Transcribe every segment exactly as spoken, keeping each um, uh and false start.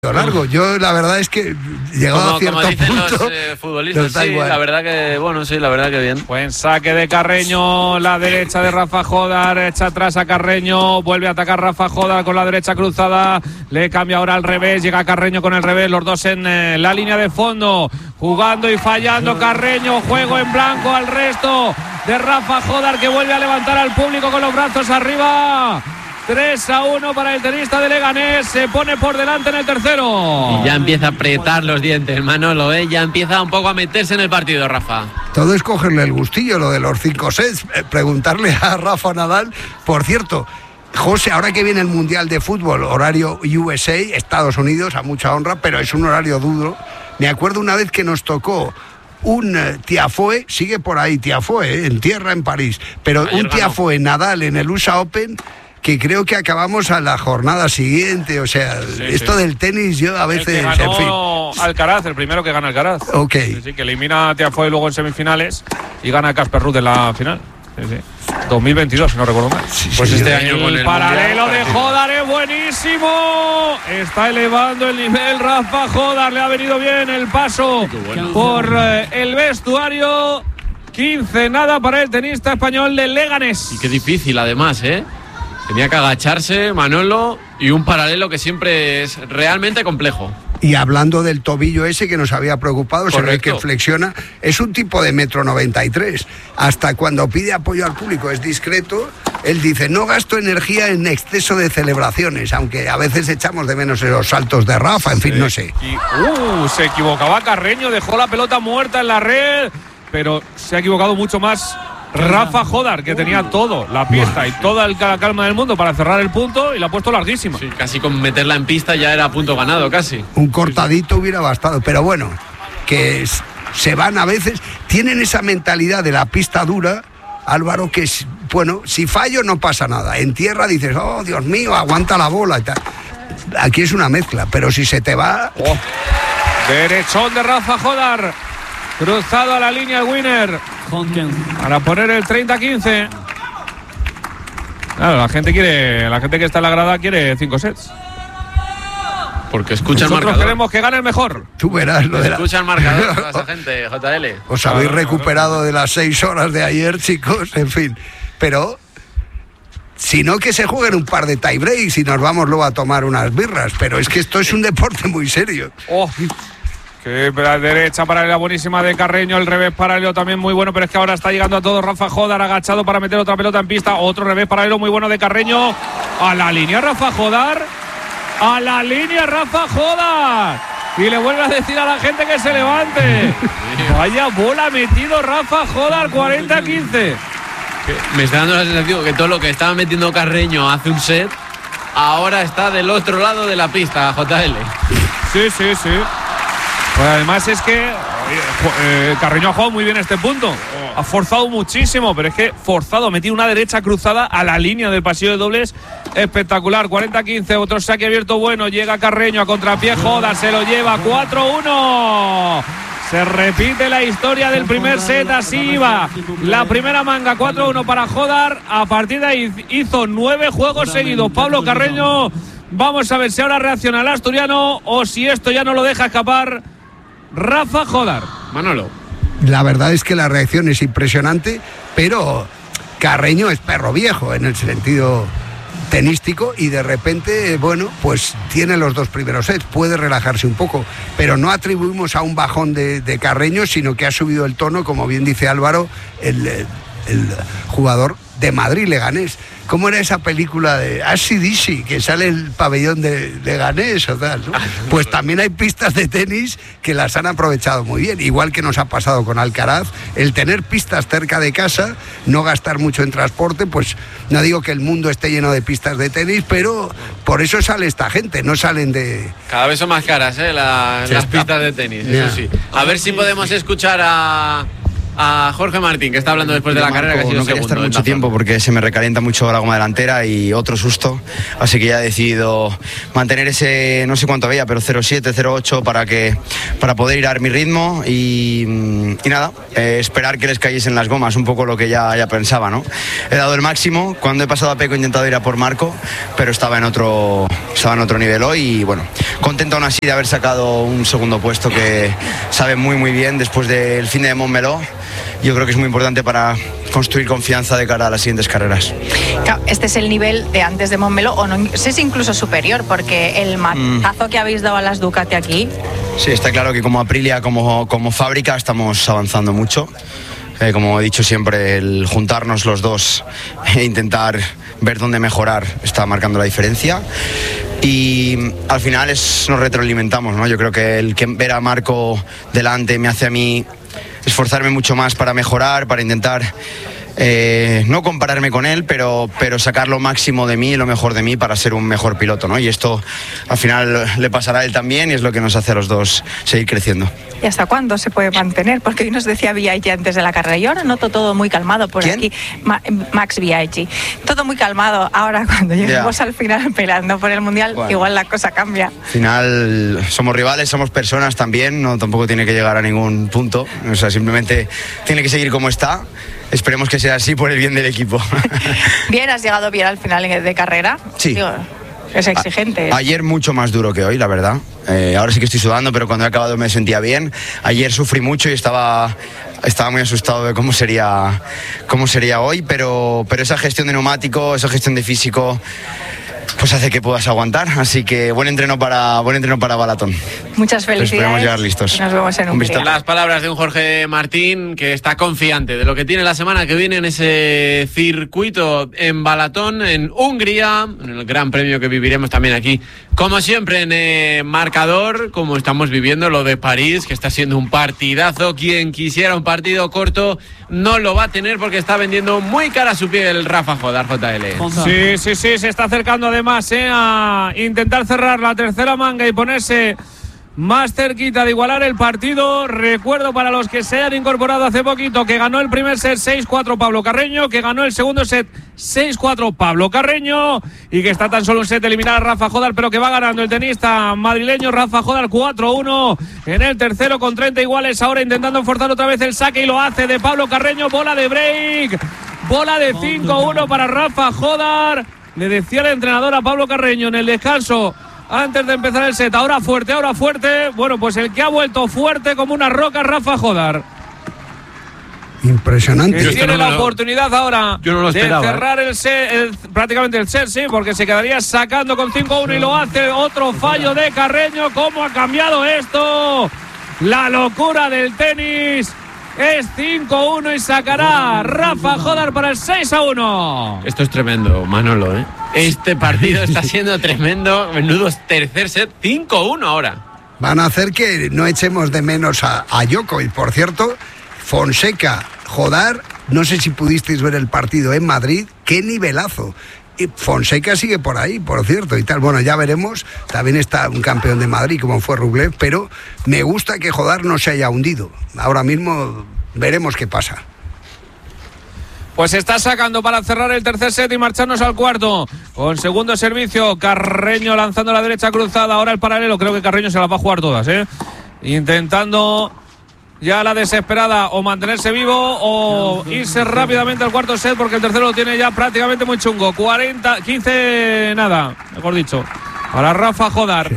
largo. Yo la verdad es que llegado como, a cierto como dicen punto los eh, futbolistas, sí, igual. la verdad que bueno, sí, la verdad que bien. Buen saque de Carreño, la derecha de Rafa Jódar, echa atrás a Carreño, vuelve a atacar Rafa Jódar con la derecha cruzada, le cambia ahora al revés, llega Carreño con el revés, los dos en eh, la línea de fondo, jugando y fallando Carreño, juego en blanco al resto de Rafa Jódar, que vuelve a levantar al público con los brazos arriba. tres a uno para el tenista de Leganés, se pone por delante en el tercero. Y ya empieza a apretar los dientes, Manolo, ¿eh? Ya empieza un poco a meterse en el partido, Rafa. Todo es cogerle el gustillo, lo de los cinco sets, eh, preguntarle a Rafa Nadal. Por cierto, José, ahora que viene el Mundial de Fútbol, horario U S A, Estados Unidos, a mucha honra, pero es un horario duro. Me acuerdo una vez que nos tocó un uh, Tiafoe, sigue por ahí Tiafoe, eh, en tierra en París, pero Ayer un Tiafoe Nadal en el U S A Open, que creo que acabamos a la jornada siguiente, o sea, sí, esto sí. del tenis yo a veces... El que ganó en fin. Alcaraz, el primero que gana Alcaraz. Ok. Sí, sí, que elimina a Tiafoe luego en semifinales y gana a Casper Ruud en la final. Sí, sí. dos mil veintidós, si no recuerdo mal. Sí, pues sí, este año con el paralelo mundial, de Jódar es buenísimo. Está elevando el nivel Rafa Jódar, le ha venido bien el paso bueno. por eh, el vestuario. quince nada para el tenista español de Leganés. Y qué difícil además, ¿eh? Tenía que agacharse, Manolo, y un paralelo que siempre es realmente complejo. Y hablando del tobillo ese que nos había preocupado, Correcto. se ve que flexiona, es un tipo de metro noventa y tres. Hasta cuando pide apoyo al público es discreto. Él dice, no gasto energía en exceso de celebraciones, aunque a veces echamos de menos los saltos de Rafa, en fin, sí. no sé. Y, uh, se equivocaba Carreño, dejó la pelota muerta en la red, pero se ha equivocado mucho más Rafa Jódar, que tenía todo, la pista y toda la calma del mundo para cerrar el punto, y la ha puesto larguísima. Sí, casi con meterla en pista ya era punto ganado, casi. Un cortadito hubiera bastado, pero bueno, que se van a veces, tienen esa mentalidad de la pista dura, Álvaro, que es, bueno, si fallo no pasa nada. En tierra dices, oh, Dios mío, aguanta la bola y tal. Aquí es una mezcla, pero si se te va... Oh. Derechón de Rafa Jódar. Cruzado a la línea el winner para poner el treinta a quince. Claro, la gente quiere, la gente que está en la grada quiere cinco sets. Porque escucha Nosotros el marcador. queremos que gane el mejor. Tú verás lo de la... Escucha el marcador toda esa gente, J L. Os habéis recuperado de las seis horas de ayer, chicos, en fin. Pero... sino que se jueguen un par de tie breaks y nos vamos luego a tomar unas birras. Pero es que esto es un deporte muy serio. Oh. Que la derecha paralela buenísima de Carreño, el revés paralelo también muy bueno, pero es que ahora está llegando a todo Rafa Jódar, agachado para meter otra pelota en pista, otro revés paralelo muy bueno de Carreño, a la línea Rafa Jódar, a la línea Rafa Jódar, y le vuelve a decir a la gente que se levante. Vaya bola metido Rafa Jódar, cuarenta a quince. Me está dando la sensación que todo lo que estaba metiendo Carreño hace un set, ahora está del otro lado de la pista, J L. Sí, sí, sí. Pues además es que eh, Carreño ha jugado muy bien este punto. Ha forzado muchísimo, pero es que forzado, ha metido una derecha cruzada a la línea del pasillo de dobles. Espectacular, cuarenta a quince, otro saque abierto bueno. Llega Carreño a contrapié, Jódar se lo lleva, cuatro uno. Se repite la historia del primer set, así iba la primera manga, cuatro uno para Jódar. A partir de ahí hizo nueve juegos seguidos Pablo Carreño. Vamos a ver si ahora reacciona el asturiano o si esto ya no lo deja escapar Rafa Jódar. Manolo. La verdad es que la reacción es impresionante, pero Carreño es perro viejo en el sentido tenístico y de repente, bueno, pues tiene los dos primeros sets, puede relajarse un poco, pero no atribuimos a un bajón de, de Carreño, sino que ha subido el tono, como bien dice Álvaro, el, el jugador de Madrid, Leganés. ¿Cómo era esa película de Así Dizzy, que sale el pabellón de Leganés o tal, ¿no? Pues también hay pistas de tenis que las han aprovechado muy bien, igual que nos ha pasado con Alcaraz, el tener pistas cerca de casa, no gastar mucho en transporte, pues no digo que el mundo esté lleno de pistas de tenis, pero por eso sale esta gente, no salen de... Cada vez son más caras, ¿eh? La, las pistas de tenis, yeah. Eso sí. A ver si podemos escuchar a... a Jorge Martín, que está hablando después de la Marco, carrera, que ha sido no quería segundo. estar mucho tiempo porque se me recalienta mucho la goma delantera y otro susto, así que ya he decidido mantener ese, no sé cuánto había, pero cero siete, cero ocho para que para poder ir a mi ritmo y, y nada, eh, esperar que les cayesen las gomas, un poco lo que ya, ya pensaba, ¿no? He dado el máximo, cuando he pasado a Peco he intentado ir a por Marco, pero estaba en otro, estaba en otro nivel hoy y bueno, contento aún así de haber sacado un segundo puesto que sabe muy muy bien después del fin de Montmeló. Yo creo que es muy importante para construir confianza de cara a las siguientes carreras. Claro, este es el nivel de antes de Montmeló, o no sé si incluso superior, porque el matazo mm. que habéis dado a las Ducati aquí. Sí, está claro que como Aprilia, como, como fábrica, estamos avanzando mucho. Eh, como he dicho siempre, el juntarnos los dos e intentar ver dónde mejorar está marcando la diferencia. Y al final es, nos retroalimentamos, ¿no? Yo creo que el que ver a Marco delante me hace a mí esforzarme mucho más para mejorar, para intentar eh, no compararme con él, pero, pero sacar lo máximo de mí, lo mejor de mí para ser un mejor piloto, ¿no? Y esto al final le pasará a él también y es lo que nos hace a los dos seguir creciendo. ¿Y hasta cuándo se puede mantener? Porque hoy nos decía Biaggi antes de la carrera. Yo ahora noto todo muy calmado por ¿Quién? aquí. Ma- Max Biaggi. Todo muy calmado. Ahora cuando lleguemos yeah. al final peleando por el Mundial, bueno, igual la cosa cambia. Al final somos rivales, somos personas también, no tampoco tiene que llegar a ningún punto. O sea, simplemente tiene que seguir como está. Esperemos que sea así por el bien del equipo. Bien, has llegado bien al final de carrera. Sí. Digo, es exigente. A- ayer mucho más duro que hoy, la verdad. Eh, ahora sí que estoy sudando, pero cuando he acabado me sentía bien. Ayer sufrí mucho y estaba, estaba muy asustado de cómo sería, cómo sería hoy, pero, pero esa gestión de neumático, esa gestión de físico, pues hace que puedas aguantar. Así que buen entreno para, buen entreno para Balatón. Muchas felicidades. Esperemos llegar listos. Nos vemos en un día. Las palabras de un Jorge Martín que está confiante de lo que tiene la semana que viene en ese circuito en Balatón, en Hungría, en el gran premio que viviremos también aquí, como siempre en eh, marcador, como estamos viviendo lo de París, que está siendo un partidazo. Quien quisiera un partido corto no lo va a tener porque está vendiendo muy cara su piel Rafa Jodar, J L. Sí, sí, sí, se está acercando además eh, a intentar cerrar la tercera manga y ponerse más cerquita de igualar el partido. Recuerdo para los que se hayan incorporado hace poquito que ganó el primer set seis cuatro Pablo Carreño, que ganó el segundo set seis cuatro Pablo Carreño y que está tan solo un set de eliminar a Rafa Jodar, pero que va ganando el tenista madrileño Rafa Jodar cuatro uno en el tercero con treinta iguales. Ahora intentando forzar otra vez el saque y lo hace de Pablo Carreño. Bola de break, bola de cinco uno para Rafa Jodar. Le decía el entrenador a Pablo Carreño en el descanso antes de empezar el set, ahora fuerte, ahora fuerte. Bueno, pues el que ha vuelto fuerte como una roca, Rafa Jodar. Impresionante. Que tiene no la lo, oportunidad ahora yo no lo de esperaba, cerrar el set, el, prácticamente el set, sí, porque se quedaría sacando con cinco uno y lo hace. Otro fallo de Carreño. ¿Cómo ha cambiado esto? La locura del tenis. Es cinco uno y sacará Rafa Jodar para el seis a uno. Esto es tremendo, Manolo, ¿eh? Este partido está siendo tremendo. Menudo tercer set, cinco uno ahora. Van a hacer que no echemos de menos a, a Djokovic. Por cierto, Fonseca, Jodar, no sé si pudisteis ver el partido en Madrid, qué nivelazo. Y Fonseca sigue por ahí, por cierto, y tal. Bueno, ya veremos. También está un campeón de Madrid, como fue Rublev, pero me gusta que Jodar no se haya hundido. Ahora mismo veremos qué pasa. Pues está sacando para cerrar el tercer set y marcharnos al cuarto. Con segundo servicio, Carreño lanzando la derecha cruzada. Ahora el paralelo, creo que Carreño se las va a jugar todas, ¿eh? Intentando ya la desesperada o mantenerse vivo o irse rápidamente al cuarto set, porque el tercero lo tiene ya prácticamente muy chungo. cuarenta, quince, nada, mejor dicho, para Rafa Jodar.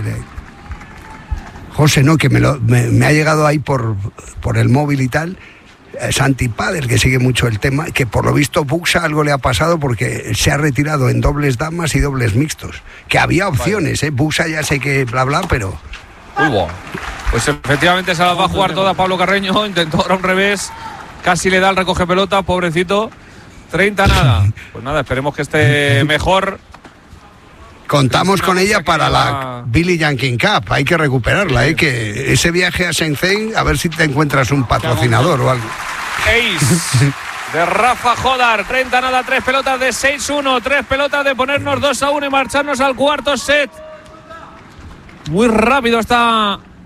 José, no, que me, lo, me, me ha llegado ahí por, por el móvil y tal. Santi Padel, que sigue mucho el tema, que por lo visto Buxa algo le ha pasado porque se ha retirado en dobles damas y dobles mixtos. Que había opciones, ¿eh? Buxa ya sé que bla bla, pero... Hubo. Pues efectivamente se las va a jugar toda Pablo Carreño. Intentó ahora un revés, casi le da el recoge pelota, pobrecito. treinta nada. Pues nada, esperemos que esté mejor. Contamos con ella para la Billie Jean King Cup. Hay que recuperarla, ¿eh? Que ese viaje a Shenzhen, a ver si te encuentras un patrocinador o algo. Ace de Rafa Jodar. treinta nada, tres pelotas de seis uno. Tres pelotas de ponernos dos a uno y marcharnos al cuarto set. Muy rápido está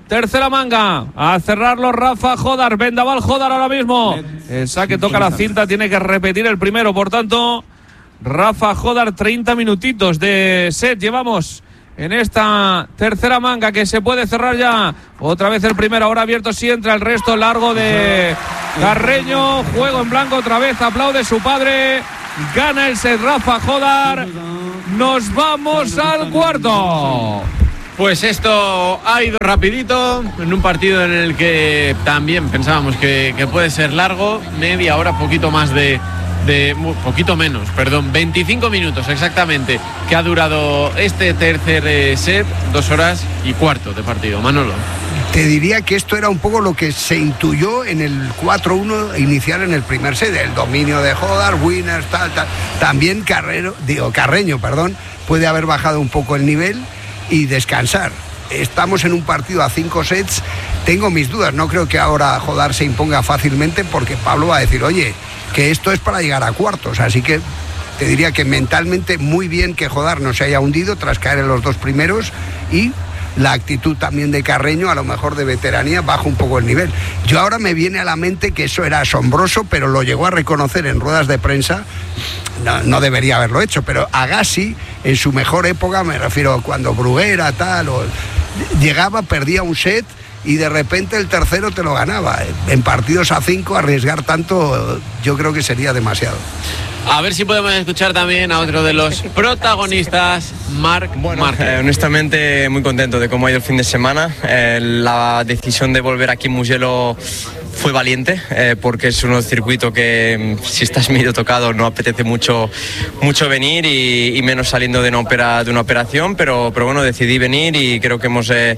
tercera manga. A cerrarlo Rafa Jodar. Vendaval Jodar ahora mismo. El saque toca la cinta, tiene que repetir el primero. Por tanto, Rafa Jodar, treinta minutitos de set llevamos en esta tercera manga que se puede cerrar ya. Otra vez el primero, ahora abierto, sí entra el resto largo de Carreño. Juego en blanco otra vez, aplaude su padre. Gana el set Rafa Jodar. Nos vamos al cuarto. Pues esto ha ido rapidito, en un partido en el que también pensábamos que, que puede ser largo, media hora, poquito más de, de, poquito menos, perdón, veinticinco minutos exactamente, que ha durado este tercer set, dos horas y cuarto de partido. Manolo. Te diría que esto era un poco lo que se intuyó en el cuatro uno inicial en el primer set, el dominio de Jodar, winners, tal, tal. También Carrero, digo, Carreño, perdón, puede haber bajado un poco el nivel y descansar. Estamos en un partido a cinco sets, tengo mis dudas, no creo que ahora Jodar se imponga fácilmente porque Pablo va a decir, oye, que esto es para llegar a cuartos, así que te diría que mentalmente muy bien que Jodar no se haya hundido tras caer en los dos primeros y la actitud también de Carreño, a lo mejor de veteranía, baja un poco el nivel. Yo ahora me viene a la mente que eso era asombroso, pero lo llegó a reconocer en ruedas de prensa. No, no debería haberlo hecho, pero Agassi, en su mejor época, me refiero cuando Bruguera, tal, o, llegaba, perdía un set y de repente el tercero te lo ganaba. En partidos a cinco, arriesgar tanto, yo creo que sería demasiado. A ver si podemos escuchar también a otro de los protagonistas, Marc bueno, Márquez. Eh, honestamente muy contento de cómo ha ido el fin de semana. Eh, la decisión de volver aquí en Mugello fue valiente, eh, porque es un circuito que si estás medio tocado no apetece mucho, mucho venir y, y menos saliendo de una, opera, de una operación, pero, pero bueno, decidí venir y creo que hemos eh,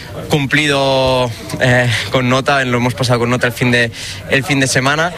cumplido eh, con nota, lo hemos pasado con nota el fin de, el fin de semana.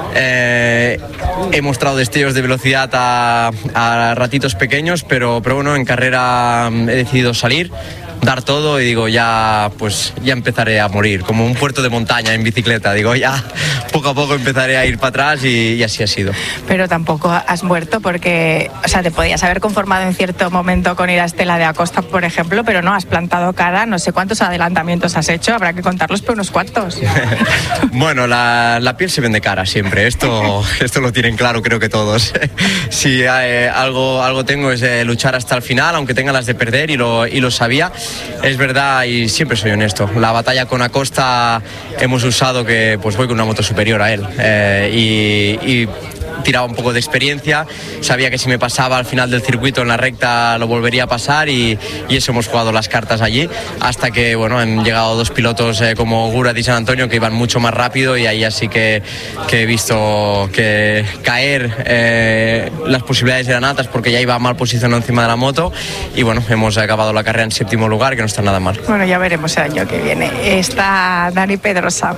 Eh, he mostrado destellos de velocidad a, a ratitos pequeños, pero, pero bueno, en carrera he decidido salir, dar todo y digo, ya pues ya empezaré a morir, como un puerto de montaña en bicicleta, digo, ya poco a poco empezaré a ir para atrás y, y así ha sido. Pero tampoco has muerto porque, o sea, te podías haber conformado en cierto momento con ir a Estela de Acosta, por ejemplo, pero no, has plantado cara, no sé cuántos adelantamientos has hecho, habrá que contarlos, pero unos cuantos. Bueno, la, la piel se vende cara siempre, esto, esto lo tienen claro creo que todos. Si eh, algo, algo tengo es eh, luchar hasta el final, aunque tenga las de perder y lo, y lo sabía. Es verdad y siempre soy honesto. La batalla con Acosta hemos usado que pues voy con una moto superior a él eh, y, y tiraba un poco de experiencia, sabía que si me pasaba al final del circuito en la recta lo volvería a pasar y, y eso hemos jugado las cartas allí hasta que bueno han llegado dos pilotos eh, como Gurat y San Antonio que iban mucho más rápido y ahí así que, que he visto que caer eh, las posibilidades eran altas porque ya iba mal posicionado encima de la moto y bueno, hemos acabado la carrera en séptimo lugar, que no está nada mal. Bueno, ya veremos el año que viene. Está Dani Pedrosa.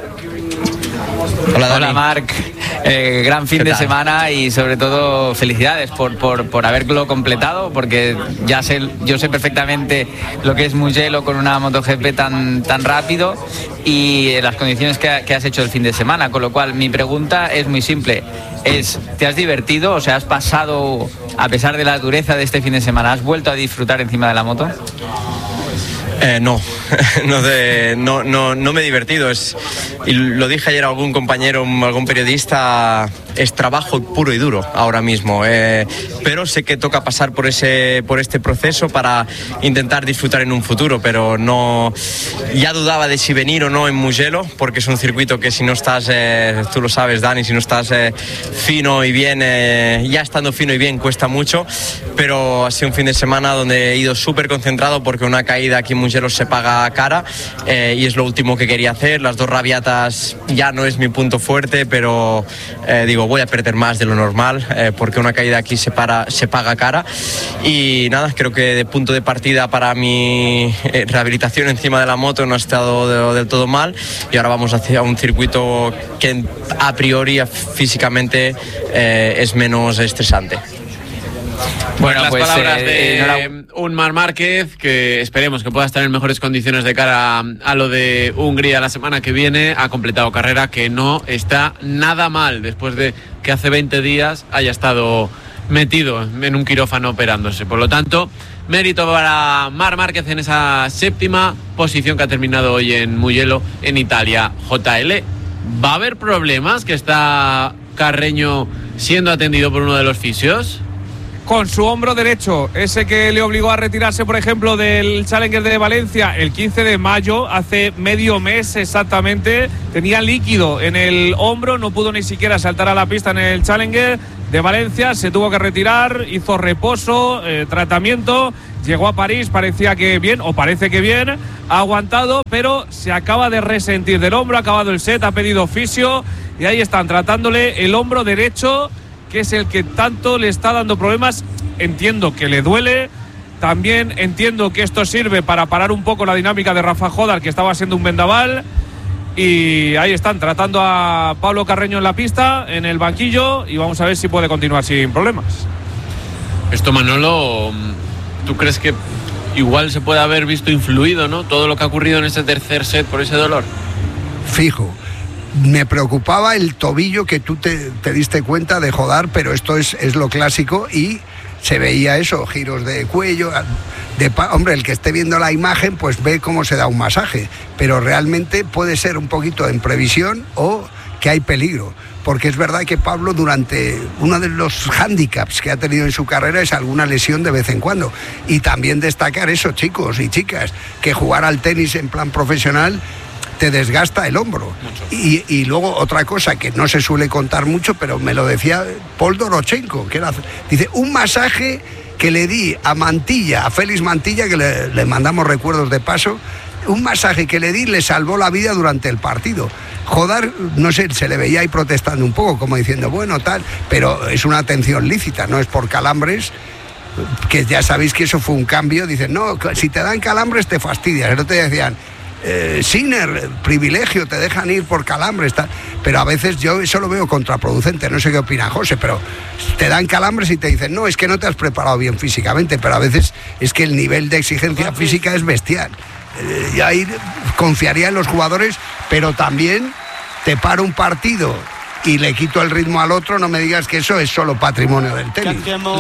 Hola, Dani. Hola, Marc. Eh, gran fin de semana y sobre todo felicidades por, por, por haberlo completado, porque ya sé, yo sé perfectamente lo que es Mugello con una MotoGP tan, tan rápido y las condiciones que, que has hecho el fin de semana, con lo cual mi pregunta es muy simple. Es, ¿te has divertido? O sea, ¿has pasado, a pesar de la dureza de este fin de semana, has vuelto a disfrutar encima de la moto? Eh, no, no, de, no, no, no me he divertido. Es, y lo dije ayer a algún compañero, algún periodista, es trabajo puro y duro ahora mismo. Eh, pero sé que toca pasar por, ese, por este proceso para intentar disfrutar en un futuro. Pero no, ya dudaba de si venir o no en Mugello, porque es un circuito que si no estás, eh, tú lo sabes, Dani, si no estás eh, fino y bien, eh, ya estando fino y bien cuesta mucho. Pero ha sido un fin de semana donde he ido súper concentrado porque una caída aquí en Mugello se paga cara eh, y es lo último que quería hacer. Las dos rabiatas ya no es mi punto fuerte, pero eh, digo, voy a perder más de lo normal eh, porque una caída aquí se, para, se paga cara y nada, creo que de punto de partida para mi eh, rehabilitación encima de la moto no ha estado de, del todo mal y ahora vamos hacia un circuito que a priori físicamente eh, es menos estresante. Bueno, las pues, palabras eh, de enhorabuena. un Marc Márquez que esperemos que pueda estar en mejores condiciones de cara a, a lo de Hungría la semana que viene. Ha completado carrera que no está nada mal después de que hace veinte días haya estado metido en un quirófano operándose. Por lo tanto, Mérito para Marc Márquez en esa séptima posición que ha terminado hoy en Mugello, en Italia. J L, ¿va a haber problemas que está Carreño siendo atendido por uno de los fisios? Con su hombro derecho, ese que le obligó a retirarse, por ejemplo, del Challenger de Valencia el quince de mayo, hace medio mes exactamente, tenía líquido en el hombro, no pudo ni siquiera saltar a la pista en el Challenger de Valencia, se tuvo que retirar, hizo reposo, eh, tratamiento, llegó a París, parecía que bien, o parece que bien, ha aguantado, pero se acaba de resentir del hombro, ha acabado el set, ha pedido fisio, y ahí están tratándole el hombro derecho, que es el que tanto le está dando problemas. Entiendo que le duele, también entiendo que esto sirve para parar un poco la dinámica de Rafa Jódar, que estaba siendo un vendaval, y ahí están tratando a Pablo Carreño en la pista, en el banquillo, y vamos a ver si puede continuar sin problemas. Esto, Manolo, ¿tú crees que igual se puede haber visto influido, ¿no?, todo lo que ha ocurrido en ese tercer set por ese dolor? Fijo. Me preocupaba el tobillo, que tú te, te diste cuenta de Jódar, pero esto es, es lo clásico, y se veía eso, giros de cuello. De, hombre, el que esté viendo la imagen pues ve cómo se da un masaje, pero realmente puede ser un poquito en previsión o que hay peligro, porque es verdad que Pablo, durante uno de los hándicaps que ha tenido en su carrera es alguna lesión de vez en cuando, y también destacar eso, chicos y chicas, que jugar al tenis en plan profesional te desgasta el hombro. Y, y luego otra cosa que no se suele contar mucho, pero me lo decía Paul Dorochenko, que era, dice, un masaje que le di a Mantilla, a Félix Mantilla, que le, le mandamos recuerdos de paso, un masaje que le di le salvó la vida durante el partido. Jódar, no sé, se le veía ahí protestando un poco, como diciendo, bueno, tal, pero es una atención lícita, no es por calambres, que ya sabéis que eso fue un cambio. Dicen, no, si te dan calambres te fastidias. El otro día decían, Eh, Sinner, privilegio, te dejan ir por calambres, tal. Pero a veces yo eso lo veo contraproducente, no sé qué opina José, pero te dan calambres y te dicen, no, es que no te has preparado bien físicamente, pero a veces es que el nivel de exigencia física es bestial. Eh, y ahí confiaría en los jugadores, pero también te paro un partido y le quito el ritmo al otro, no me digas que eso es solo patrimonio del tenis.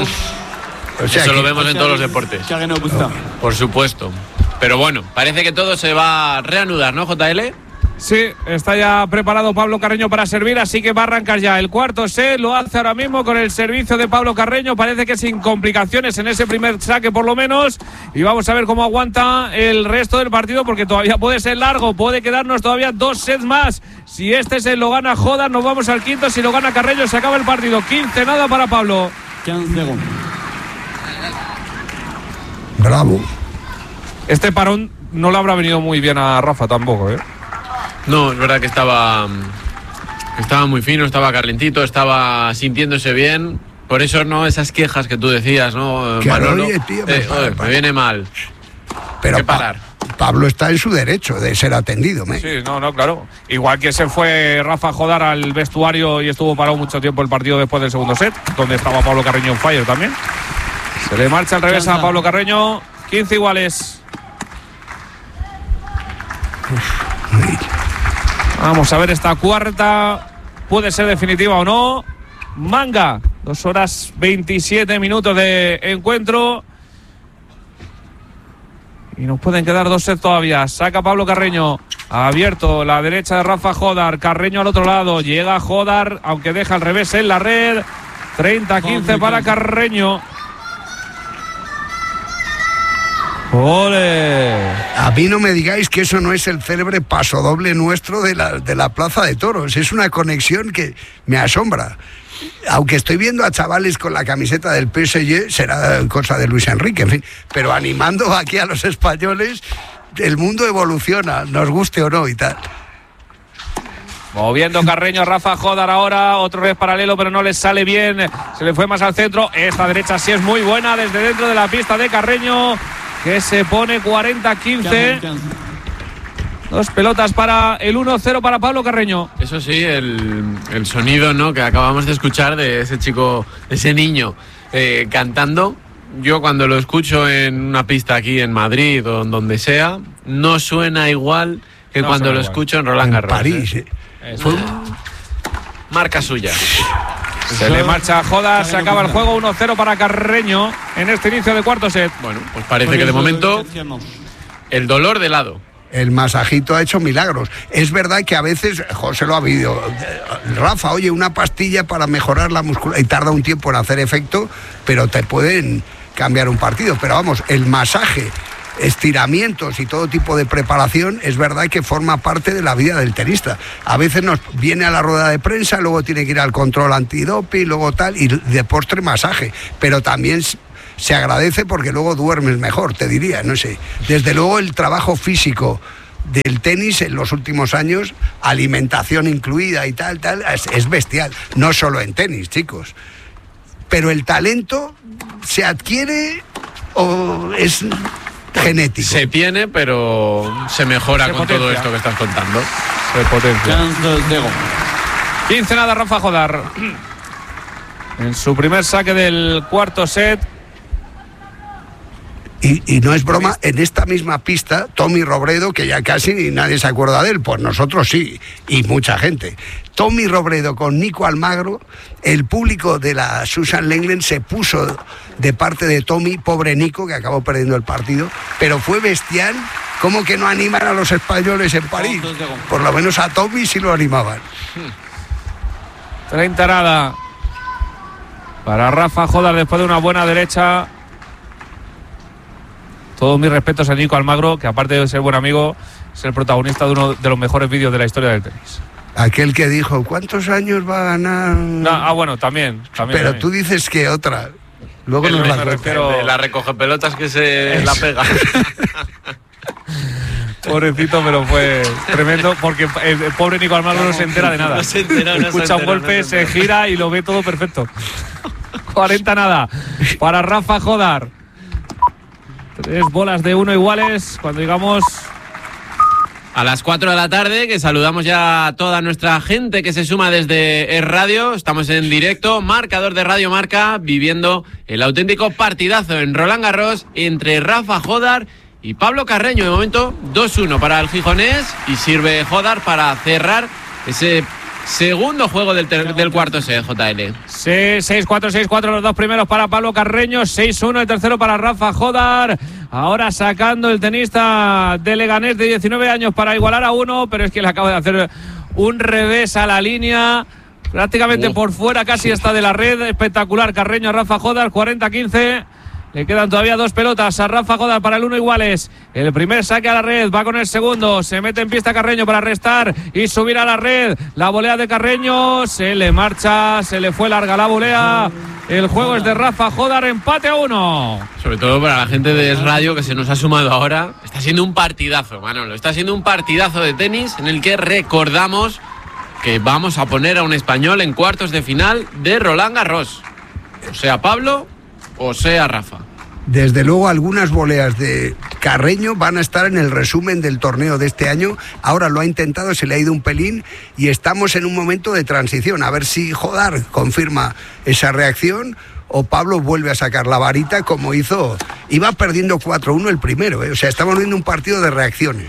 O sea, eso que lo vemos en todos los deportes. Por supuesto. Pero bueno, parece que todo se va a reanudar, ¿no, J L? Sí, está ya preparado Pablo Carreño para servir, así que va a arrancar ya el cuarto set. Lo hace ahora mismo con el servicio de Pablo Carreño. Parece que sin complicaciones en ese primer saque por lo menos. Y vamos a ver cómo aguanta el resto del partido, porque todavía puede ser largo. Puede quedarnos todavía dos sets más. Si este set lo gana Jódar, nos vamos al quinto. Si lo gana Carreño, se acaba el partido. quince nada para Pablo. Bravo. Este parón no le habrá venido muy bien a Rafa tampoco, ¿eh? No, es verdad que estaba, estaba muy fino, estaba calentito, estaba sintiéndose bien. Por eso, no, esas quejas que tú decías, ¿no, que Manolo? Oye, tío, me, eh, para, oye, para. me viene mal. Pero que parar. Pa- Pablo está en su derecho de ser atendido, ¿me? Sí, no, no, claro. Igual que se fue Rafa Jódar al vestuario y estuvo parado mucho tiempo el partido después del segundo set, donde estaba Pablo Carreño en fire también. Se le marcha al revés a Pablo Carreño. quince iguales. Vamos a ver esta cuarta. Puede ser definitiva o no. Manga. dos horas veintisiete minutos de encuentro. Y nos pueden quedar dos sets todavía. Saca Pablo Carreño. Abierto la derecha de Rafa Jódar. Carreño al otro lado. Llega Jódar, aunque deja al revés en la red. treinta quince para Carreño. ¡Ole! A mí no me digáis que eso no es el célebre pasodoble nuestro de la, de la Plaza de Toros. Es una conexión que me asombra. Aunque estoy viendo a chavales con la camiseta del P S G, será cosa de Luis Enrique, en fin. Pero animando aquí a los españoles, el mundo evoluciona, nos guste o no y tal. Moviendo Carreño a Rafa Jódar ahora, otro revés paralelo, pero no le sale bien. Se le fue más al centro. Esta derecha sí es muy buena desde dentro de la pista de Carreño, que se pone cuarenta quince. Dos pelotas para el uno cero para Pablo Carreño. Eso sí, el, el sonido, ¿no?, que acabamos de escuchar de ese chico, de ese niño eh, cantando. Yo cuando lo escucho en una pista aquí en Madrid o en donde sea, no suena igual que no cuando lo igual. escucho en Roland Garros. En París, ¿eh? Fue marca suya. Se le marcha a Jodar, se acaba el juego, uno cero para Carreño en este inicio de cuarto set. Bueno, pues parece que de momento el dolor de lado. El masajito ha hecho milagros. Es verdad que a veces, José lo ha habido, Rafa, oye, una pastilla para mejorar la musculatura, y tarda un tiempo en hacer efecto, pero te pueden cambiar un partido. Pero vamos, el masaje, estiramientos y todo tipo de preparación, es verdad que forma parte de la vida del tenista. A veces nos viene a la rueda de prensa, luego tiene que ir al control antidoping, luego tal, y de postre masaje. Pero también se agradece porque luego duermes mejor, te diría, no sé. Desde luego el trabajo físico del tenis en los últimos años, alimentación incluida y tal, tal, es, es bestial. No solo en tenis, chicos. Pero el talento se adquiere o es genético. Se tiene, pero se mejora se con potencia. todo esto que estás contando. Se potencia. quince nada Rafa Jodar. En su primer saque del cuarto set. Y, y no es broma, en esta misma pista, Tommy Robredo, que ya casi nadie se acuerda de él, pues nosotros sí, y mucha gente. Tommy Robredo con Nico Almagro, el público de la Susan Lenglen se puso de parte de Tommy, pobre Nico, que acabó perdiendo el partido, pero fue bestial, como que no animan a los españoles en París. Por lo menos a Tommy sí lo animaban. treinta nada para Rafa Jodar después de una buena derecha. Todos mis respetos a Nico Almagro, que aparte de ser buen amigo, es el protagonista de uno de los mejores vídeos de la historia del tenis. Aquel que dijo, ¿cuántos años va a ganar? No, ah, bueno, también. también Pero también. tú dices que otra. Luego El nos la me cuentas. refiero de la recoge pelotas que se la pega. Pobrecito, pero fue tremendo porque el, el pobre Nico Almagro no se entera de nada. No se entera, no se Escucha un entera, golpe, no se se entera. gira y lo ve todo perfecto. cuarenta nada para Rafa Jodar. Tres bolas de uno iguales cuando digamos A las cuatro de la tarde, que saludamos ya a toda nuestra gente que se suma desde Es Radio. Estamos en directo, marcador de Radio Marca, viviendo el auténtico partidazo en Roland Garros entre Rafa Jodar y Pablo Carreño. De momento, dos uno para el gijonés y sirve Jodar para cerrar ese segundo juego del, ter- del cuarto set, J L. seis cuatro, seis cuatro los dos primeros para Pablo Carreño, seis uno el tercero para Rafa Jodar. Ahora sacando el tenista de Leganés de diecinueve años para igualar a uno, pero es que le acaba de hacer un revés a la línea, prácticamente Oh. por fuera, casi está de la red. Espectacular Carreño a Rafa Jodar, cuarenta quince. Le quedan todavía dos pelotas a Rafa Jodar para el uno iguales. El primer saque a la red, va con el segundo. Se mete en pista Carreño para restar y subir a la red. La volea de Carreño, se le marcha, se le fue larga la volea. El juego es de Rafa Jodar, empate a uno. Sobre todo para la gente de Es Radio que se nos ha sumado ahora. Está siendo un partidazo, Manolo. Está siendo un partidazo de tenis en el que recordamos que vamos a poner a un español en cuartos de final de Roland Garros. O sea Pablo o sea Rafa. Desde luego algunas voleas de Carreño van a estar en el resumen del torneo de este año. Ahora lo ha intentado, se le ha ido un pelín y estamos en un momento de transición. A ver si Jodar confirma esa reacción o Pablo vuelve a sacar la varita como hizo. Iba perdiendo cuatro uno el primero, ¿eh? O sea, estamos viendo un partido de reacciones.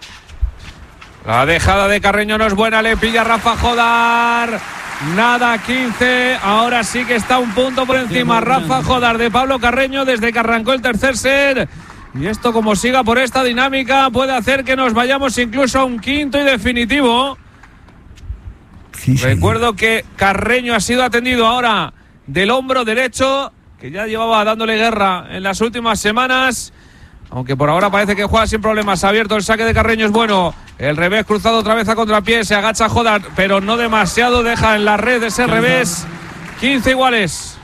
La dejada de Carreño no es buena, le pilla Rafa Jodar. Nada, quince. Ahora sí que está un punto por encima Rafa Jodar de Pablo Carreño desde que arrancó el tercer set. Y esto, como siga por esta dinámica, puede hacer que nos vayamos incluso a un quinto y definitivo. Sí, sí. Recuerdo que Carreño ha sido atendido ahora del hombro derecho, que ya llevaba dándole guerra en las últimas semanas. Aunque por ahora parece que juega sin problemas. Abierto el saque de Carreño, es bueno. El revés cruzado otra vez a contrapié. Se agacha Jodar, pero no demasiado. Deja en la red ese revés. quince iguales.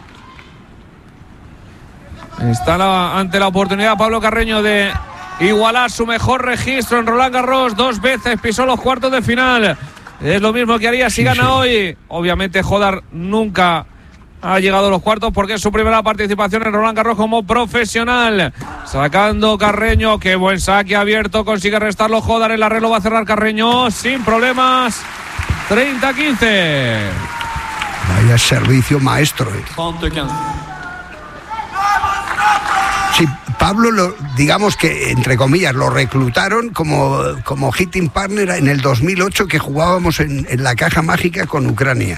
Está la, ante la oportunidad Pablo Carreño de igualar su mejor registro en Roland Garros. Dos veces pisó los cuartos de final. Es lo mismo que haría si gana hoy. Obviamente Jodar nunca ha llegado a los cuartos porque es su primera participación en Roland Garros como profesional. Sacando Carreño, qué buen saque abierto, consigue restarlo Jodar, en la red lo va a cerrar Carreño sin problemas. treinta quince. Vaya servicio maestro, ¿eh? Sí, Pablo, lo, digamos que, entre comillas, lo reclutaron como, como hitting partner en el dos mil ocho, que jugábamos en, en la caja mágica con Ucrania.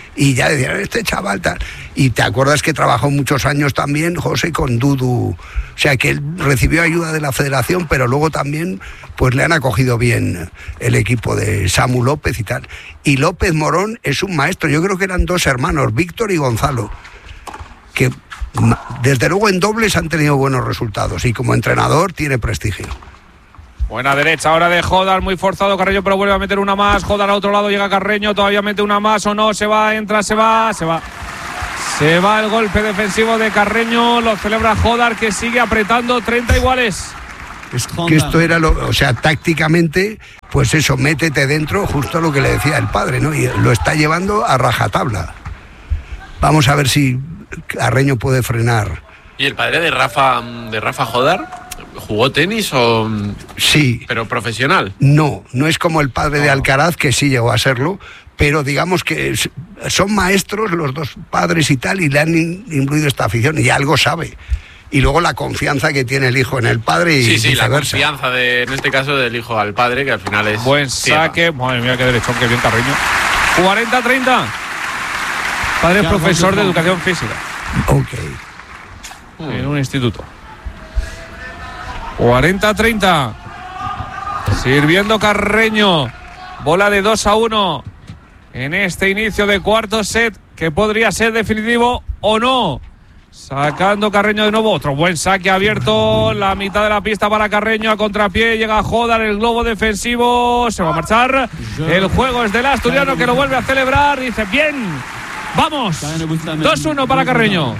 y ya decían, este chaval tal. Y te acuerdas que trabajó muchos años también, José, con Dudu. O sea, que él recibió ayuda de la federación, pero luego también pues le han acogido bien el equipo de Samu López y tal. Y López Morón es un maestro, yo creo que eran dos hermanos, Víctor y Gonzalo, que desde luego en dobles han tenido buenos resultados y como entrenador tiene prestigio. Buena derecha ahora de Jodar, muy forzado Carreño, pero vuelve a meter una más. Jodar a otro lado, llega Carreño, todavía mete una más o no, se va, entra, se va, se va. Se va el golpe defensivo de Carreño, lo celebra Jodar, que sigue apretando, treinta iguales. Es que esto era, lo, o sea, tácticamente, pues eso, métete dentro, justo lo que le decía el padre, ¿no? Y lo está llevando a rajatabla. Vamos a ver si Carreño puede frenar. ¿Y el padre de Rafa, de Rafa Jodar? ¿Jugó tenis o...? Sí. ¿Pero profesional? No, no es como el padre no. de Alcaraz, que sí llegó a serlo, pero digamos que son maestros los dos padres y tal, y le han influido esta afición, y algo sabe. Y luego la confianza que tiene el hijo en el padre y sí, sí, viceversa. La confianza, de, en este caso, del hijo al padre, que al final es... Buen saque, ciega. Madre mía, qué derechón, qué bien Carreño. cuarenta a treinta. Padre es profesor de educación física. Ok. En un instituto. cuarenta a treinta. Sirviendo Carreño. Bola de dos a uno. En este inicio de cuarto set, que podría ser definitivo o no. Sacando Carreño de nuevo. Otro buen saque abierto. La mitad de la pista para Carreño. A contrapié llega Jodar. El globo defensivo. Se va a marchar. El juego es del asturiano, que lo vuelve a celebrar. Dice, bien. Vamos. dos uno para Carreño.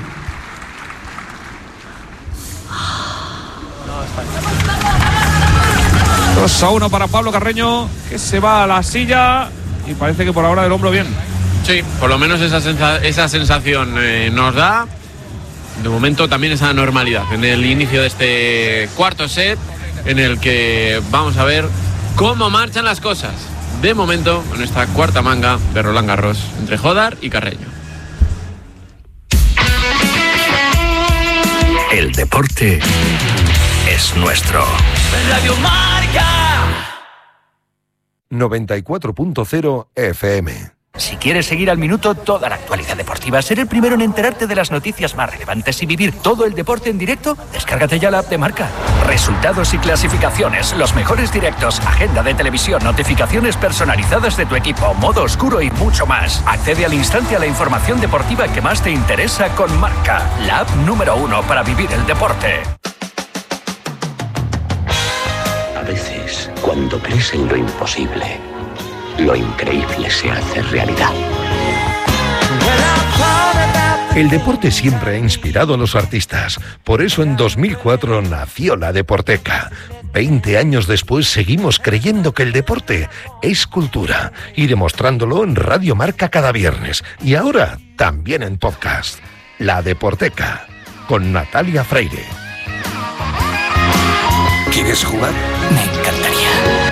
dos a uno para Pablo Carreño, que se va a la silla y parece que por ahora del hombro bien. Sí, por lo menos esa, sensa- esa sensación eh, nos da. De momento también esa normalidad en el inicio de este cuarto set, en el que vamos a ver cómo marchan las cosas. De momento, en esta cuarta manga de Roland Garros, entre Jodar y Carreño. El deporte es nuestro. Radio Marca noventa y cuatro punto cero F M. Si quieres seguir al minuto toda la actualidad deportiva, ser el primero en enterarte de las noticias más relevantes y vivir todo el deporte en directo, descárgate ya la app de Marca. Resultados y clasificaciones, los mejores directos, agenda de televisión, notificaciones personalizadas de tu equipo, modo oscuro y mucho más. Accede al instante a la información deportiva que más te interesa con Marca, la app número uno para vivir el deporte. A veces, cuando crees en lo imposible, lo increíble se hace realidad. El deporte siempre ha inspirado a los artistas. Por eso en dos mil cuatro nació la Deporteca. Veinte años después seguimos creyendo que el deporte es cultura y demostrándolo en Radio Marca cada viernes. Y ahora también en podcast. La Deporteca, con Natalia Freire. ¿Quieres jugar? Me encantaría.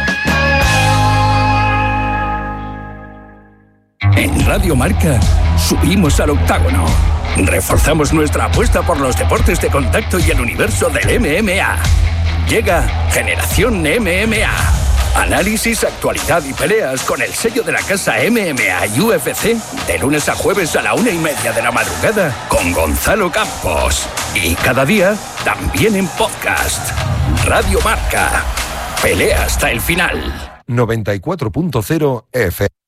En Radio Marca subimos al octágono. Reforzamos nuestra apuesta por los deportes de contacto y el universo del M M A. Llega Generación M M A. Análisis, actualidad y peleas con el sello de la casa M M A y U F C de lunes a jueves a la una y media de la madrugada con Gonzalo Campos. Y cada día también en podcast. Radio Marca. Pelea hasta el final. noventa y cuatro punto cero F M.